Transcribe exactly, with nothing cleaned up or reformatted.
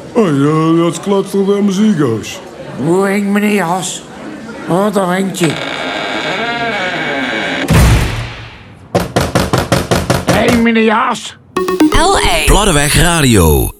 Oh ja, dat klopt toch wel muziek, Jos? Hoe hing meneer Jas? Oh, daar hangt je. Hé, hey, meneer Jas. L A Platteweg Radio.